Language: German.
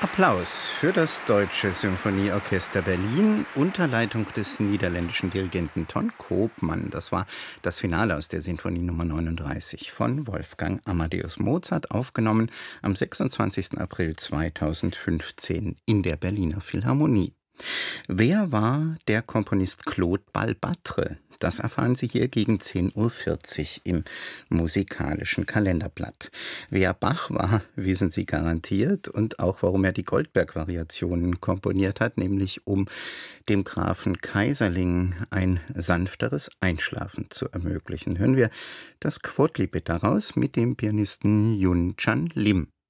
Applaus für das Deutsche Symphonieorchester Berlin unter Leitung des niederländischen Dirigenten Ton Koopman. Das war das Finale aus der Sinfonie Nummer 39 von Wolfgang Amadeus Mozart, aufgenommen am 26. April 2015 in der Berliner Philharmonie. Wer war der Komponist Claude Balbatre? Das erfahren Sie hier gegen 10:40 Uhr im musikalischen Kalenderblatt. Wer Bach war, wissen Sie garantiert, und auch warum er die Goldberg-Variationen komponiert hat, nämlich um dem Grafen Kaiserling ein sanfteres Einschlafen zu ermöglichen. Hören wir das Quodlibet daraus mit dem Pianisten Yun Chan Lim.